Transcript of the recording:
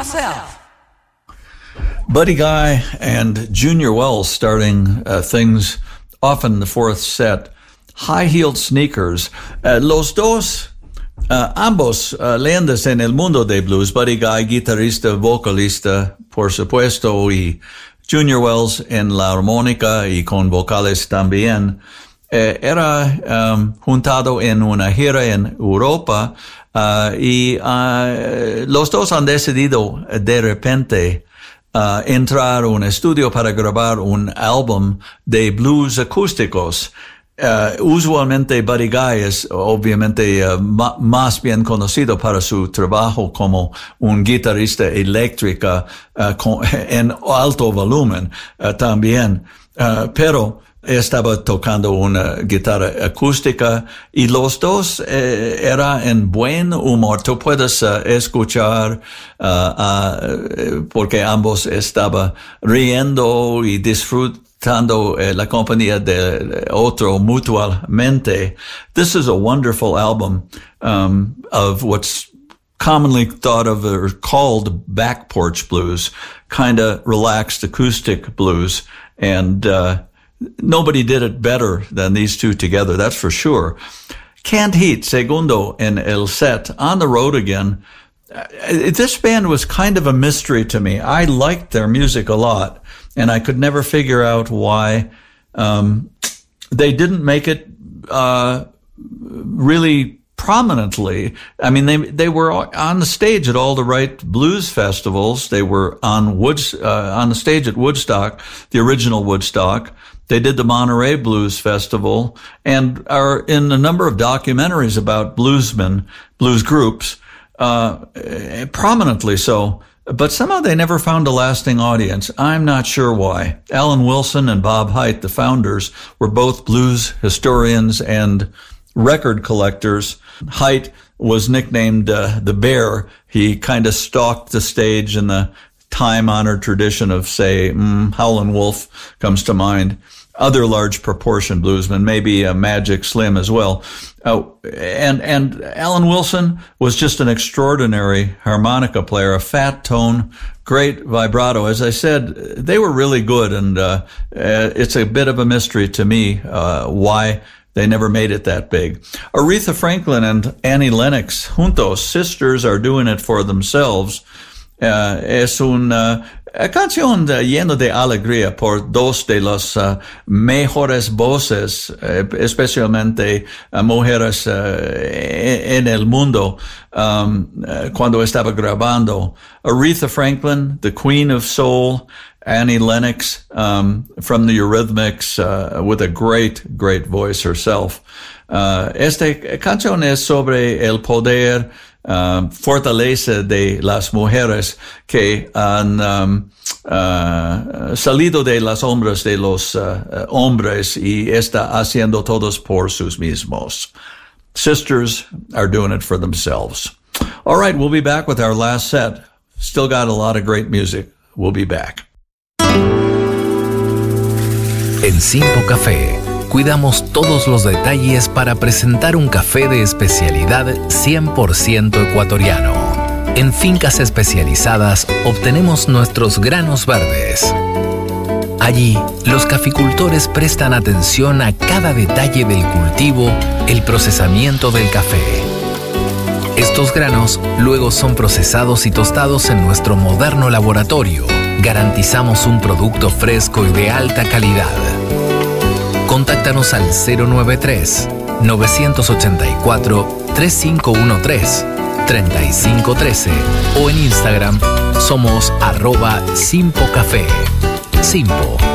myself. Buddy Guy and Junior Wells starting things off in the fourth set. High-heeled sneakers. Los dos, ambos leyendas en el mundo de blues. Buddy Guy, guitarrista, vocalista, por supuesto, y Junior Wells en la armónica y con vocales también. Era juntado en una gira en Europa y los dos han decidido de repente entrar a un estudio para grabar un álbum de blues acústicos. Usualmente Buddy Guy es obviamente más bien conocido para su trabajo como un guitarrista eléctrica en alto volumen también, pero estaba tocando una guitarra acústica y los dos era en buen humor. Tú puedes escuchar porque ambos estaban riendo y disfrutando la compañía de otro mutuamente. This is a wonderful album of what's commonly thought of or called back porch blues, kind of relaxed acoustic blues, and nobody did it better than these two together, that's for sure. Canned Heat, segundo en el set, on the road again. This band was kind of a mystery to me. I liked their music a lot, and I could never figure out why they didn't make it really prominently. I mean, they were on the stage at all the right blues festivals. They were on the stage at Woodstock, the original Woodstock. They did the Monterey Blues Festival, and are in a number of documentaries about bluesmen, blues groups, prominently so. But somehow they never found a lasting audience. I'm not sure why. Alan Wilson and Bob Haidt, the founders, were both blues historians and record collectors. Haidt was nicknamed the Bear. He kind of stalked the stage in the time-honored tradition of, say, Howlin' Wolf comes to mind. Other large proportion bluesmen, maybe Magic Slim as well. And Alan Wilson was just an extraordinary harmonica player, a fat tone, great vibrato. As I said, they were really good, and it's a bit of a mystery to me why they never made it that big. Aretha Franklin and Annie Lennox, juntos, sisters, are doing it for themselves. Es una canción llena de alegría por dos de las mejores voces, especialmente mujeres en el mundo, cuando estaba grabando. Aretha Franklin, the Queen of Soul, Annie Lennox from the Eurythmics, with a great, great voice herself. Esta canción es sobre el poder, fortaleza de las mujeres que han salido de las sombras de los hombres y está haciendo todos por sus mismos. Sisters are doing it for themselves. All right, we'll be back with our last set. Still got a lot of great music. We'll be back. En Simpo Café cuidamos todos los detalles para presentar un café de especialidad 100% ecuatoriano. En fincas especializadas obtenemos nuestros granos verdes. Allí, los caficultores prestan atención a cada detalle del cultivo, el procesamiento del café. Estos granos luego son procesados y tostados en nuestro moderno laboratorio. Garantizamos un producto fresco y de alta calidad. Contáctanos al 093-984-3513-3513 o en Instagram somos @SimpoCafé. Simpo,